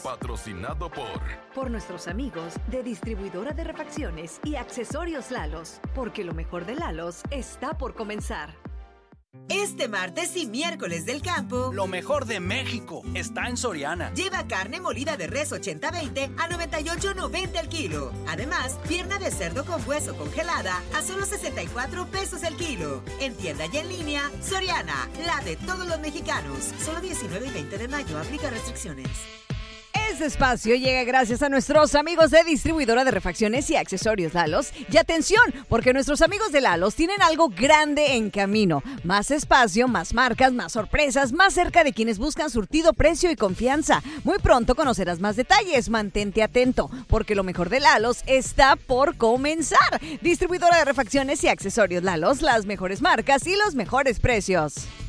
Patrocinado por nuestros amigos de Distribuidora de Refacciones y Accesorios Lalos, porque lo mejor de Lalos está por comenzar. Este martes y miércoles del campo, lo mejor de México está en Soriana. Lleva carne molida de res 80-20 a 98.90 el kilo. Además, pierna de cerdo con hueso congelada a solo 64 pesos el kilo. En tienda y en línea, Soriana, la de todos los mexicanos. Solo 19 y 20 de mayo, aplica restricciones. Este espacio llega gracias a nuestros amigos de Distribuidora de Refacciones y Accesorios Lalos. Y atención, porque nuestros amigos de Lalos tienen algo grande en camino. Más espacio, más marcas, más sorpresas, más cerca de quienes buscan surtido, precio y confianza. Muy pronto conocerás más detalles. Mantente atento, porque lo mejor de Lalos está por comenzar. Distribuidora de Refacciones y Accesorios Lalos, las mejores marcas y los mejores precios.